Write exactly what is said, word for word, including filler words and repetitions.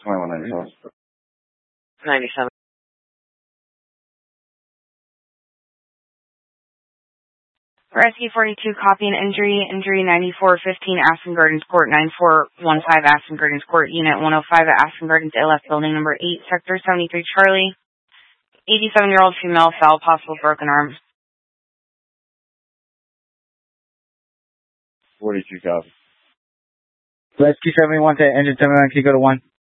twenty-one ninety-seven. ninety-seven. Rescue forty-two, copy an injury. Injury ninety-four fifteen Aspen Gardens Court, nine four one five Aspen Gardens Court, Unit one oh five at Aspen Gardens, A L F Building Number eight, Sector seventy-three Charlie. eighty-seven-year-old female fell, possible broken arm. forty-two copy. Rescue seventy-one to engine seventy-one, can you go to one?